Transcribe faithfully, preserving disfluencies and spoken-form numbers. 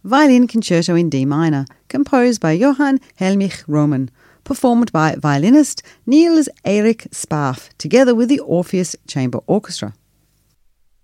Violin Concerto in D minor, composed by Johann Helmich Roman, performed by violinist Niels Erik Spaaf, together with the Orpheus Chamber Orchestra.